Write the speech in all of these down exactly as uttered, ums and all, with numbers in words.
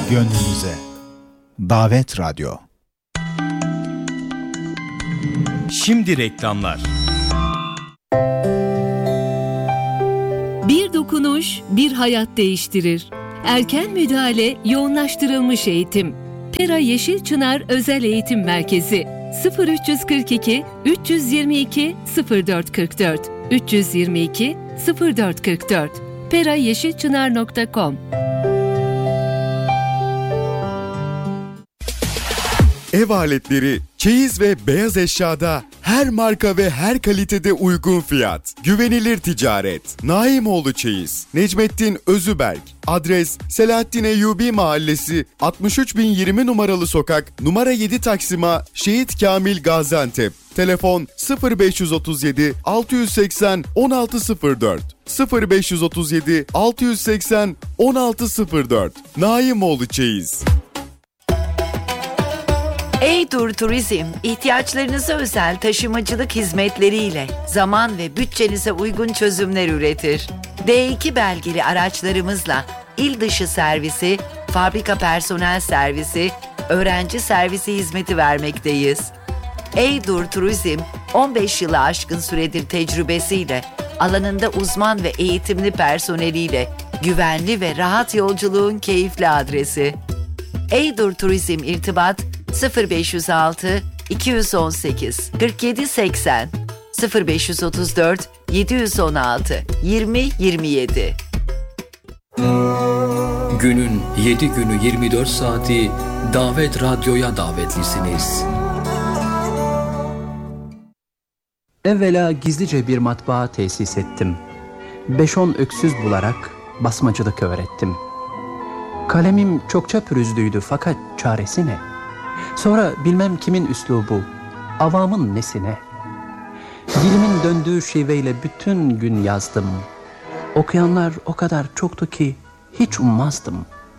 gönlünüze. Davet Radyo. Şimdi reklamlar. Bir dokunuş, bir hayat değiştirir. Erken müdahale, yoğunlaştırılmış eğitim. Pera Yeşil Çınar Özel Eğitim Merkezi sıfır üç kırk iki üç yirmi iki sıfır dört kırk dört üç yirmi iki sıfır dört kırk dört pera yeşil çınar nokta com. Ev aletleri, çeyiz ve beyaz eşyada her marka ve her kalitede uygun fiyat. Güvenilir ticaret. Naimoğlu Çeyiz. Necmettin Özüberk. Adres Selahattin Eyyubi Mahallesi, altmış üç bin yirmi numaralı sokak, numara yedi Taksim'a, Şehit Kamil Gaziantep. Telefon sıfır beş otuz yedi altı yüz seksen on altı sıfır dört sıfır beş otuz yedi altı yüz seksen on altı sıfır dört. Naimoğlu Çeyiz. Eydur Turizm, ihtiyaçlarınıza özel taşımacılık hizmetleriyle zaman ve bütçenize uygun çözümler üretir. D iki belgeli araçlarımızla il dışı servisi, fabrika personel servisi, öğrenci servisi hizmeti vermekteyiz. Eydur Turizm, on beş yılı aşkın süredir tecrübesiyle, alanında uzman ve eğitimli personeliyle güvenli ve rahat yolculuğun keyifli adresi. Eydur Turizm irtibat sıfır beş altı iki on sekiz kırk yedi seksen sıfır beş otuz dört yedi on altı yirmi yirmi yedi. Günün yedi günü yirmi dört saati Davet Radyo'ya davetlisiniz. Evvela gizlice bir matbaa tesis ettim. Beş on öksüz bularak basmacılık öğrettim. Kalemim çokça pürüzlüydü fakat çaresi ne? Sonra bilmem kimin üslubu, avamın nesine? Dilimin döndüğü şiveyle bütün gün yazdım. Okuyanlar o kadar çoktu ki hiç ummazdım.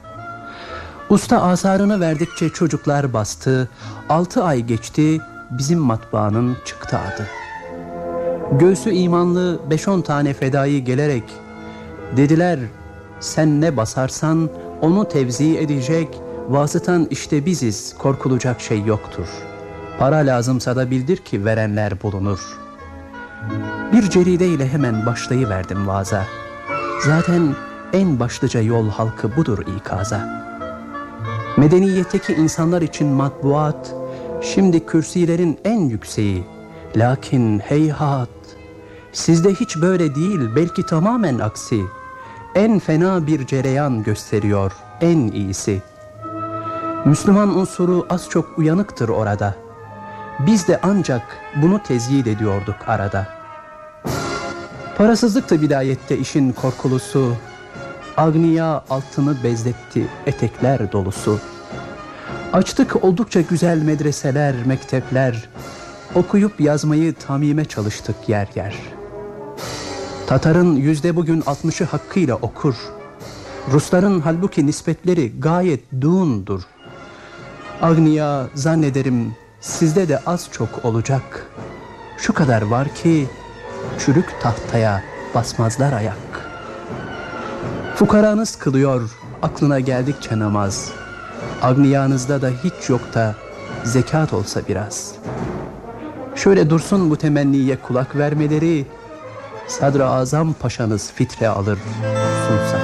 Usta asarını verdikçe çocuklar bastı. Altı ay geçti, bizim matbaanın çıktı adı. Göğsü imanlı beş on tane fedai gelerek dediler, sen ne basarsan onu tevzi edecek, vasıtan işte biziz, korkulacak şey yoktur. Para lazımsa da bildir ki verenler bulunur. Bir ceride ile hemen başlayıverdim vaaza. Zaten en başlıca yol halkı budur ikaza. Medeniyetteki insanlar için matbuat, şimdi kürsilerin en yükseği. Lakin heyhat, sizde hiç böyle değil, belki tamamen aksi. En fena bir cereyan gösteriyor, en iyisi. Müslüman unsuru az çok uyanıktır orada. Biz de ancak bunu tezyid ediyorduk arada. Parasızlıktı bidayette işin korkulusu. Agniya altını bezletti etekler dolusu. Açtık oldukça güzel medreseler, mektepler. Okuyup yazmayı tamime çalıştık yer yer. Tatarın yüzde bugün altmışı hakkıyla okur. Rusların halbuki nispetleri gayet duğundur. Agniya zannederim sizde de az çok olacak. Şu kadar var ki çürük tahtaya basmazlar ayak. Fukaranız kılıyor aklına geldikçe namaz. Agniyanızda da hiç yok da zekat olsa biraz. Şöyle dursun bu temenniye kulak vermeleri, Sadr-ı Azam Paşanız fitre alır sunsa.